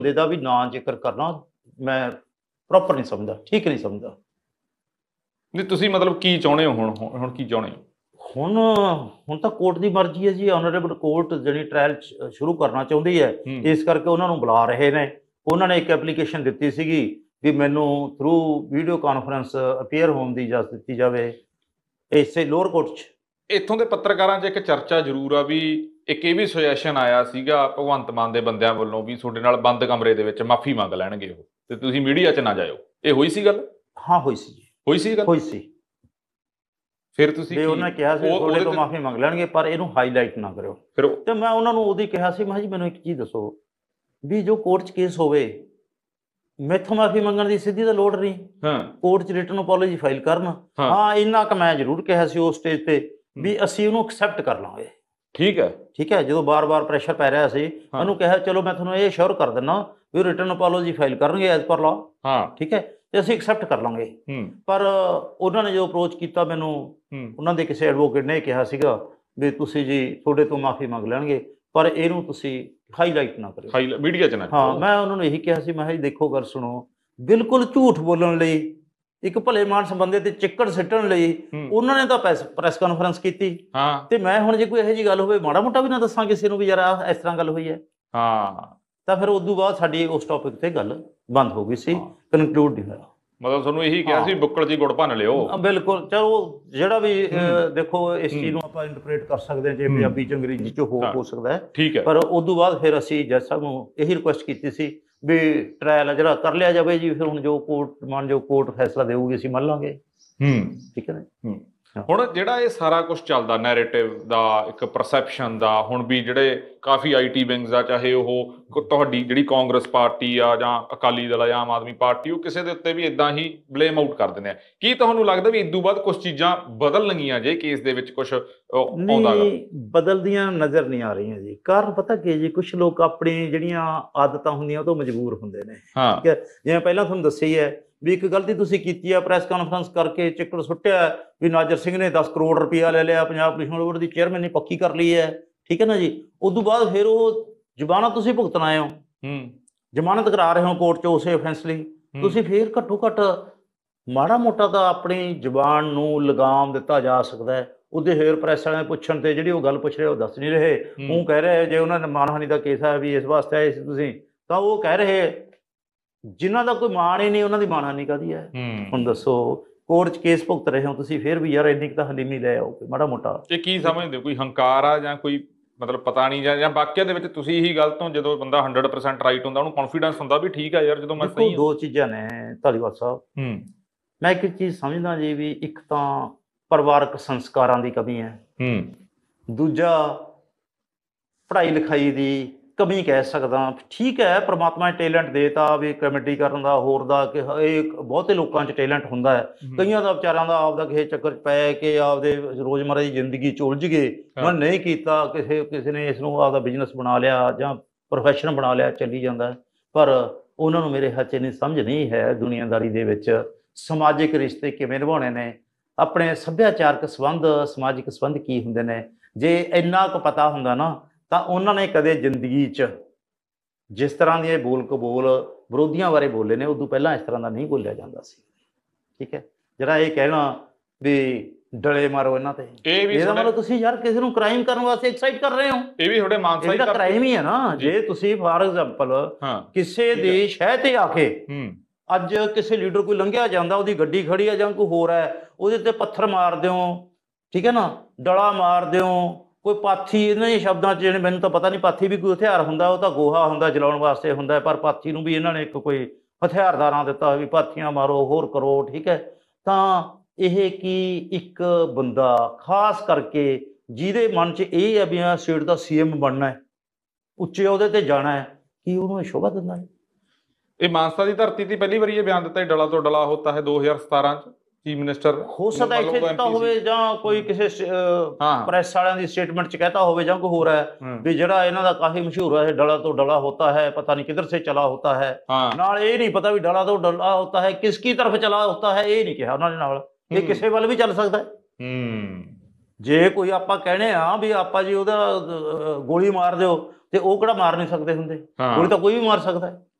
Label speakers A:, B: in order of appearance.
A: ਦਾ ਵੀ ਨਾਂ ਜ਼ਿਕਰ ਕਰਨਾ ਮੈਂ ਪ੍ਰੋਪਰ ਨਹੀਂ ਸਮਝਦਾ, ਠੀਕ ਨਹੀਂ ਸਮਝਦਾ।
B: ਨਹੀਂ ਤੁਸੀਂ ਮਤਲਬ ਕੀ ਚਾਹੁੰਦੇ ਹੋ ਹੁਣ ਹੁਣ ਕੀ ਚਾਹੁੰਦੇ ਹੋ?
A: ਹੁਣ ਤਾਂ ਕੋਰਟ ਦੀ ਮਰਜ਼ੀ ਹੈ ਜੀ। ਆਨਰੇਬਲ ਕੋਰਟ ਜਿਹੜੀ ਟ੍ਰਾਇਲ ਸ਼ੁਰੂ ਕਰਨਾ ਚਾਹੁੰਦੀ ਹੈ, ਇਸ ਕਰਕੇ ਉਹਨਾਂ ਨੂੰ ਬੁਲਾ ਰਹੇ ਨੇ। ਉਹਨਾਂ ਨੇ ਇੱਕ ਐਪਲੀਕੇਸ਼ਨ ਦਿੱਤੀ ਸੀਗੀ ਵੀ ਮੈਨੂੰ ਥਰੂ ਵੀਡੀਓ ਕਾਨਫਰੰਸ ਅਪੀਅਰ ਹੋਣ ਦੀ ਇਜਾਜ਼ਤ ਦਿੱਤੀ ਜਾਵੇ ਇਸੇ ਲੋਅਰ ਕੋਰਟ 'ਚ।
B: ਇੱਥੋਂ ਦੇ ਪੱਤਰਕਾਰਾਂ 'ਚ ਇੱਕ ਚਰਚਾ ਜ਼ਰੂਰ ਆ ਵੀ ਇੱਕ ਇਹ ਵੀ ਸੁਜੈਸ਼ਨ ਆਇਆ ਸੀਗਾ ਭਗਵੰਤ ਮਾਨ ਦੇ ਬੰਦਿਆਂ ਵੱਲੋਂ ਵੀ ਤੁਹਾਡੇ ਨਾਲ ਬੰਦ ਕਮਰੇ ਦੇ ਵਿੱਚ ਮਾਫੀ ਮੰਗ ਲੈਣਗੇ ਉਹ, ਤੇ ਤੁਸੀਂ ਮੀਡੀਆ 'ਚ ਨਾ ਜਾਇਓ। ਇਹ ਹੋਈ ਸੀ ਗੱਲ?
A: ਹਾਂ ਹੋਈ ਸੀ ਜੀ,
B: ਹੋਈ ਸੀ ਗੱਲ?
A: ਹੋਈ ਸੀ।
B: ਫਿਰ ਤੁਸੀਂ
A: ਉਹਨਾਂ ਨੇ ਕਿਹਾ ਸੀ ਤੁਹਾਡੇ ਤੋਂ ਮਾਫੀ ਮੰਗ ਲੈਣਗੇ ਪਰ ਇਹਨੂੰ ਹਾਈਲਾਈਟ ਨਾ ਕਰਿਓ।
B: ਫਿਰ
A: ਤੇ ਮੈਂ ਉਹਨਾਂ ਨੂੰ ਉਦੋਂ ਹੀ ਕਿਹਾ ਸੀ, ਮੈਂ ਜੀ ਮੈਨੂੰ ਇੱਕ ਚੀਜ਼ ਦੱਸੋ ਵੀ ਜੋ ਕੋਰਟ 'ਚ ਕੇਸ ਹੋਵੇ ਮੈਥੋਂ ਮਾਫੀ ਮੰਗਣ ਦੀ ਸਿੱਧੀ ਤਾਂ ਲੋੜ ਨਹੀਂ, ਕੋਰਟ 'ਚ ਰਿਟਨ ਅਪੋਲੋਜੀ ਫਾਈਲ ਕਰਨ। ਹਾਂ ਇੰਨਾ ਕੁ ਮੈਂ ਜ਼ਰੂਰ ਕਿਹਾ ਸੀ ਉਸ ਸਟੇਜ ਤੇ ਵੀ ਅਸੀਂ ਉਹਨੂੰ ਐਕਸੈਪਟ ਕਰ ਲਾਂਗੇ। ਠੀਕ ਹੈ, ਜਦੋਂ ਬਾਰ-ਬਾਰ ਪ੍ਰੈਸ਼ਰ ਪੈ ਰਿਹਾ ਸੀ ਉਹਨੂੰ ਕਿਹਾ ਚਲੋ ਮੈਂ ਤੁਹਾਨੂੰ ਇਹ ਅਸ਼ੋਰ ਕਰ ਦਿੰਦਾ ਵੀ ਰਿਟਨ ਅਪੋਲੋਜੀ ਫਾਈਲ ਕਰਨਗੇ ਐਜ਼ ਪਰ ਲਾਅ, ਠੀਕ ਹੈ, ਤੇ ਅਸੀਂ ਐਕਸੈਪਟ ਕਰ ਲਾਂਗੇ। ਪਰ ਉਹਨਾਂ ਨੇ ਜੋ ਅਪਰੋਚ ਕੀਤਾ ਮੈਨੂੰ, ਉਹਨਾਂ ਦੇ ਕਿਸੇ ਐਡਵੋਕੇਟ ਨੇ ਕਿਹਾ ਸੀਗਾ ਵੀ ਤੁਸੀਂ ਜੀ ਤੁਹਾਡੇ ਤੋਂ ਮਾਫੀ ਮੰਗ ਲੈਣਗੇ ਪਰ ਇਹਨੂੰ ਤੁਸੀਂ ਹਾਈਲਾਈਟ ਨਾ ਕਰਿਓ,
B: ਮੀਡੀਆ 'ਚ ਨਾ।
A: ਹਾਂ ਮੈਂ ਉਹਨਾਂ ਨੂੰ ਇਹੀ ਕਿਹਾ ਸੀ, ਮੈਂ ਕਿਹਾ ਜੀ ਦੇਖੋ ਗੱਲ ਸੁਣੋ, ਬਿਲਕੁਲ ਝੂਠ ਬੋਲਣ ਲਈ, ਇੱਕ ਭਲੇ ਮਾਨਸ ਬੰਦੇ ਤੇ ਚਿੱਕੜ ਸਿੱਟਣ ਲਈ ਉਹਨਾਂ ਨੇ ਤਾਂ ਪ੍ਰੈਸ ਕਾਨਫਰੰਸ ਕੀਤੀ। ਤੇ ਮੈਂ ਹੁਣ ਜੇ ਕੋਈ ਇਹੋ ਜਿਹੀ ਗੱਲ ਹੋਵੇ ਮਾੜਾ ਮੋਟਾ ਵੀ ਨਾ ਦੱਸਾਂ ਕਿਸੇ ਨੂੰ ਵੀ ਯਾਰ ਇਸ ਤਰ੍ਹਾਂ ਗੱਲ ਹੋਈ ਹੈ, ਤਾਂ ਫਿਰ ਉਦੋਂ ਬਾਅਦ ਸਾਡੀ ਉਸ ਟੌਪਿਕ ਤੇ ਗੱਲ ਬੰਦ ਹੋ ਗਈ ਸੀ, ਕਨਕਲੂਡ ਨਹੀਂ ਹੋਇਆ।
B: ਮਤਲਬ ਤੁਹਾਨੂੰ ਇਹੀ ਕਿਹਾ ਸੀ ਬੁੱਕਲ 'ਚ ਗੁੜ ਭੰਨ ਲਿਓ। ਬਿਲਕੁਲ,
A: ਚਲੋ ਜਿਹੜਾ ਵੀ ਦੇਖੋ ਇਸ ਚੀਜ਼ ਨੂੰ ਆਪਾਂ ਇੰਟਰਪ੍ਰੀਟ ਕਰ ਸਕਦੇ ਹਾਂ ਜੇ ਪੰਜਾਬੀ 'ਚ ਅੰਗਰੇਜ਼ੀ 'ਚ ਹੋ ਸਕਦਾ ਹੈ, ਠੀਕ ਹੈ। ਪਰ ਉਦੋਂ ਬਾਅਦ ਫਿਰ ਅਸੀਂ ਜੱਜ ਸਾਹਿਬ ਨੂੰ ਇਹੀ ਰਿਕੁਐਸਟ ਕੀਤੀ ਸੀ ਵੀ ਟ੍ਰਾਇਲ ਆ ਜਿਹੜਾ ਕਰ ਲਿਆ ਜਾਵੇ ਜੀ, ਫਿਰ ਹੁਣ ਜੋ ਕੋਰਟ ਫੈਸਲਾ ਦੇਊਗੀ ਅਸੀਂ ਮੰਨ ਲਾਂਗੇ। ਠੀਕ ਹੈ ਨਾ।
B: ਹੁਣ ਜਿਹੜਾ ਇਹ ਸਾਰਾ ਕੁਝ ਚੱਲਦਾ ਨੈਰੇਟਿਵ ਦਾ, ਇੱਕ ਪਰਸੈਪਸ਼ਨ ਦਾ, ਹੁਣ ਵੀ ਜਿਹੜੇ ਕਾਫੀ ਆਈਟੀ ਵਿੰਗਸ ਆ, ਚਾਹੇ ਉਹ ਤੁਹਾਡੀ ਜਿਹੜੀ ਕਾਂਗਰਸ ਪਾਰਟੀ ਆ ਜਾਂ ਅਕਾਲੀ ਦਲ ਆ ਜਾਂ ਆਮ ਆਦਮੀ ਪਾਰਟੀ, ਉਹ ਕਿਸੇ ਦੇ ਉੱਤੇ ਵੀ ਇਦਾਂ ਹੀ ਬਲੇਮ ਆਊਟ ਕਰ ਦਿੰਦੇ ਆ। ਕੀ ਤੁਹਾਨੂੰ ਲੱਗਦਾ ਵੀ ਇਦੋਂ ਬਾਅਦ ਕੁਝ ਚੀਜ਼ਾਂ ਬਦਲਣਗੀਆਂ ਜੇ ਕੇਸ ਦੇ ਵਿੱਚ ਕੁਝ ਆਉਂਦਾ?
A: ਬਦਲਦੀਆਂ ਨਜ਼ਰ ਨਹੀਂ ਆ ਰਹੀਆਂ ਜੀ। ਕਾਰਨ ਪਤਾ ਕੀ ਜੀ, ਕੁਝ ਲੋਕ ਆਪਣੀ ਜਿਹੜੀਆਂ ਆਦਤਾਂ ਹੁੰਦੀਆਂ ਉਹ ਤੋਂ ਮਜਬੂਰ ਹੁੰਦੇ ਨੇ। ਠੀਕ ਹੈ, ਜਿਵੇਂ ਪਹਿਲਾਂ ਤੁਹਾਨੂੰ ਦੱਸਿਆ ਹੀ ਹੈ ਵੀ ਇੱਕ ਗਲਤੀ ਤੁਸੀਂ ਕੀਤੀ ਆ, ਪ੍ਰੈਸ ਕਾਨਫਰੰਸ ਕਰਕੇ ਚਿੱਕੜ ਸੁੱਟਿਆ ਵੀ ਨਾਜਰ ਸਿੰਘ ਨੇ 10 ਕਰੋੜ ਰੁਪਇਆ ਲੈ ਲਿਆ, ਪੰਜਾਬ ਪੁਲਿਸ ਬੋਰਡ ਦੀ ਚੇਅਰਮੈਨ ਨੇ ਪੱਕੀ ਕਰ ਲਈ ਹੈ। ਠੀਕ ਹੈ ਨਾ ਜੀ। ਉਦੋਂ ਬਾਅਦ ਫਿਰ ਉਹ ਜ਼ਮਾਨਤ ਤੁਸੀਂ ਭੁਗਤਣ ਆਏ ਹੋ, ਜ਼ਮਾਨਤ ਕਰਾ ਰਹੇ ਹੋ ਕੋਰਟ 'ਚ ਉਸੇ ਅਫੈਂਸ ਲਈ, ਤੁਸੀਂ ਫਿਰ ਘੱਟੋ ਘੱਟ ਮਾੜਾ ਮੋਟਾ ਤਾਂ ਆਪਣੀ ਜ਼ਬਾਨ ਨੂੰ ਲਗਾਮ ਦਿੱਤਾ ਜਾ ਸਕਦਾ ਹੈ। ਉਹਦੇ ਹੇਅਰ ਪ੍ਰੈਸ ਵਾਲਿਆਂ ਪੁੱਛਣ ਤੇ ਜਿਹੜੀ ਉਹ ਗੱਲ ਪੁੱਛ ਰਹੇ ਉਹ ਦੱਸ ਨਹੀਂ ਰਹੇ, ਉਹ ਕਹਿ ਰਹੇ ਜੇ ਉਹਨਾਂ ਨੇ ਮਾਨਹਾਨੀ ਦਾ ਕੇਸ ਹੈ ਵੀ ਇਸ ਵਾਸਤੇ ਆਏ ਸੀ ਤੁਸੀਂ, ਤਾਂ ਉਹ ਕਹਿ ਰਹੇ ਜਿਨ੍ਹਾਂ ਦਾ ਕੋਈ ਮਾਣ ਹੀ ਨਹੀਂ ਉਹਨਾਂ ਦੀ ਮਾਨਹਾਨੀ ਕਾਹਦੀ ਹੈ। ਹੁਣ ਦੱਸੋ, ਕੋਰਟ 'ਚ ਕੇਸ ਭੁਗਤ ਰਹੇ ਹੋ ਤੁਸੀਂ, ਫਿਰ ਵੀ ਯਾਰ ਇੰਨੀ ਕੁ ਤਾਂ ਹਲੀਮੀ ਲੈ ਆਓ ਮਾੜਾ ਮੋਟਾ।
B: ਇਹ ਕੀ ਸਮਝਦੇ ਹੋ, ਕੋਈ ਹੰਕਾਰ ਆ ਜਾਂ ਕੋਈ ਮਤਲਬ ਪਤਾ ਨਹੀਂ, ਜਾਂ ਵਾਕਿਆ ਦੇ ਵਿੱਚ ਤੁਸੀਂ ਇਹੀ ਗੱਲ ਤੋਂ ਜਦੋਂ ਬੰਦਾ 100% ਰਾਈਟ ਹੁੰਦਾ ਉਹਨੂੰ ਕੌਨਫੀਡੈਂਸ ਹੁੰਦਾ ਵੀ ਠੀਕ ਆ ਯਾਰ ਜਦੋਂ ਮੈਂ ਸਹੀ।
A: ਦੋ ਚੀਜ਼ਾਂ ਨੇ ਧਾਲੀਵਾਲ ਸਾਹਿਬ। ਮੈਂ ਇੱਕ ਚੀਜ਼ ਸਮਝਦਾ ਜੀ ਵੀ ਇੱਕ ਤਾਂ ਪਰਿਵਾਰਕ ਸੰਸਕਾਰਾਂ ਦੀ ਕਮੀ ਹੈ, ਦੂਜਾ ਪੜ੍ਹਾਈ ਲਿਖਾਈ ਦੀ ਕਮੀ ਕਹਿ ਸਕਦਾ। ਠੀਕ ਹੈ, ਪ੍ਰਮਾਤਮਾ ਨੇ ਟੈਲੈਂਟ ਦੇਤਾ ਵੀ ਕਮੇਡੀ ਕਰਨ ਦਾ, ਹੋਰ ਦਾ, ਕਿ ਇਹ ਬਹੁਤੇ ਲੋਕਾਂ 'ਚ ਟੈਲੈਂਟ ਹੁੰਦਾ ਹੈ, ਕਈਆਂ ਦਾ ਵਿਚਾਰਾਂ ਦਾ ਆਪਦਾ ਕਿਸੇ ਚੱਕਰ 'ਚ ਪੈ ਕੇ ਆਪਦੇ ਰੋਜ਼ਮਰਾ ਦੀ ਜ਼ਿੰਦਗੀ 'ਚ ਉਲਝ ਗਏ, ਉਹਨਾਂ ਨੇ ਨਹੀਂ ਕੀਤਾ, ਕਿਸੇ ਨੇ ਇਸ ਨੂੰ ਆਪਦਾ ਬਿਜ਼ਨਸ ਬਣਾ ਲਿਆ ਜਾਂ ਪ੍ਰੋਫੈਸ਼ਨ ਬਣਾ ਲਿਆ, ਚੱਲੀ ਜਾਂਦਾ। ਪਰ ਉਹਨਾਂ ਨੂੰ ਮੇਰੇ ਹੱਥ 'ਚ ਇੰਨੀ ਸਮਝ ਨਹੀਂ ਹੈ ਦੁਨੀਆਦਾਰੀ ਦੇ ਵਿੱਚ ਸਮਾਜਿਕ ਰਿਸ਼ਤੇ ਕਿਵੇਂ ਨਿਭਾਉਣੇ ਨੇ, ਆਪਣੇ ਸੱਭਿਆਚਾਰਕ ਸੰਬੰਧ, ਸਮਾਜਿਕ ਸੰਬੰਧ ਕੀ ਹੁੰਦੇ ਨੇ। ਜੇ ਇੰਨਾ ਕੁ ਪਤਾ ਹੁੰਦਾ ਨਾ ਤਾਂ ਉਹਨਾਂ ਨੇ ਕਦੇ ਜ਼ਿੰਦਗੀ 'ਚ ਜਿਸ ਤਰ੍ਹਾਂ ਦੀਆਂ ਬੋਲ ਕਬੋਲ ਵਿਰੋਧੀਆਂ ਬਾਰੇ ਬੋਲੇ ਨੇ ਉਦੋਂ ਪਹਿਲਾਂ ਇਸ ਤਰ੍ਹਾਂ ਦਾ ਨਹੀਂ ਬੋਲਿਆ ਜਾਂਦਾ ਸੀ। ਠੀਕ ਹੈ, ਜਿਹੜਾ ਇਹ ਕਹਿਣਾ ਵੀ ਡਲੇ ਮਾਰੋ ਇਹਨਾਂ ਤੇ, ਇਹਦਾ ਮਤਲਬ ਤੁਸੀਂ ਯਾਰ ਕਿਸੇ ਨੂੰ ਕ੍ਰਾਈਮ ਕਰਨ ਵਾਸਤੇ ਐਕਸਾਈਟ ਕਰ ਰਹੇ ਹੋ। ਇਹ ਵੀ ਤੁਹਾਡੇ ਮਾਨਸਾਈ ਦਾ ਕ੍ਰਾਈਮ ਹੀ ਹੈ ਨਾ। ਜੇ ਤੁਸੀਂ ਫਾਰ ਐਗਜ਼ਾਮਪਲ ਕਿਸੇ ਦੇ ਸ਼ਹਿਰ ਤੇ ਆ ਕੇ ਅੱਜ ਕਿਸੇ ਲੀਡਰ ਕੋਈ ਲੰਘਿਆ ਜਾਂਦਾ, ਉਹਦੀ ਗੱਡੀ ਖੜੀ ਹੈ ਜਾਂ ਕੋਈ ਹੋਰ ਹੈ, ਉਹਦੇ ਤੇ ਪੱਥਰ ਮਾਰ ਦਿਓ, ਠੀਕ ਹੈ ਨਾ, ਡਲਾ ਮਾਰ ਦਿਓ, ਕੋਈ ਪਾਥੀ, ਇਹਨਾਂ ਦੇ ਸ਼ਬਦਾਂ 'ਚ ਜਿਹੜੇ ਮੈਨੂੰ ਤਾਂ ਪਤਾ ਨਹੀਂ ਪਾਥੀ ਵੀ ਕੋਈ ਹਥਿਆਰ ਹੁੰਦਾ, ਉਹ ਤਾਂ ਗੋਹਾ ਹੁੰਦਾ ਜਲਾਉਣ ਵਾਸਤੇ ਹੁੰਦਾ, ਪਰ ਪਾਥੀ ਨੂੰ ਵੀ ਇਹਨਾਂ ਨੇ ਇੱਕ ਕੋਈ ਹਥਿਆਰ ਦਾ ਨਾਂ ਦਿੱਤਾ ਵੀ ਪਾਥੀਆਂ ਮਾਰੋ, ਹੋਰ ਕਰੋ। ਠੀਕ ਹੈ, ਤਾਂ ਇਹ ਕੀ ਇੱਕ ਬੰਦਾ ਖਾਸ ਕਰਕੇ ਜਿਹਦੇ ਮਨ 'ਚ ਇਹ ਹੈ ਵੀ ਆ ਸਟੇਟ ਦਾ CM ਬਣਨਾ ਹੈ, ਉੱਚੇ ਅਹੁਦੇ ਤੇ ਜਾਣਾ ਹੈ, ਕੀ ਉਹਨੂੰ ਸ਼ੋਭਾ ਦਿੰਦਾ ਹੈ?
B: ਇਹ ਮਾਨਸਾ ਦੀ ਧਰਤੀ ਤੇ ਪਹਿਲੀ ਵਾਰੀ ਇਹ ਬਿਆਨ ਦਿੱਤਾ ਡਲਾ ਤੋਂ ਡਲਾ ਹੋਤਾ ਹੈ 2017 'ਚ ਚੀਫ ਮਿਨਿਸਟਰ
A: ਹੋ ਸਕਦਾ ਇੱਥੇ ਦਿੱਤਾ ਹੋਵੇ ਜਾਂ ਕੋਈ ਕਿਸੇ ਪ੍ਰੈਸ ਵਾਲਿਆਂ ਦੀ ਸਟੇਟਮੈਂਟ 'ਚ ਕਹਿਤਾ ਹੋਵੇ ਜਾਂ ਕੋਈ ਹੋਰ ਹੈ ਵੀ ਜਿਹੜਾ ਇਹਨਾਂ ਦਾ ਕਾਫੀ ਮਸ਼ਹੂਰ ਹੈ ਡਲਾ ਤੋਂ ਡਲਾ ਹੋਤਾ ਹੈ, ਪਤਾ ਨਹੀਂ ਕਿੱਧਰ ਸੇ ਚਲਾ ਹੋਤਾ ਹੈ। ਨਾਲ ਇਹ ਨਹੀਂ ਪਤਾ ਵੀ ਡਲਾ ਤੋਂ ਡਲਾ ਹੋਤਾ ਹੈ ਕਿਸ ਕੀ ਤਰਫ ਚਲਾ ਹੋਤਾ ਹੈ, ਇਹ ਨਹੀਂ ਕਿਹਾ ਉਹਨਾਂ ਨੇ। ਨਾਲ ਇਹ ਕਿਸੇ ਵੱਲ ਵੀ ਚੱਲ ਸਕਦਾ ਹੈ। ਜੇ ਕੋਈ ਆਪਾਂ ਕਹਿਣੇ ਆ ਵੀ ਆਪਾਂ ਜੀ ਉਹਦਾ ਗੋਲੀ ਮਾਰ ਦਿਓ, ਤੇ ਉਹ ਕਿਹੜਾ ਮਾਰ ਨਹੀਂ ਸਕਦੇ ਹੁੰਦੇ,
B: ਹਾਂ।
A: ਗੋਲੀ ਤਾਂ ਕੋਈ ਵੀ ਮਾਰ ਸਕਦਾ ਹੈ।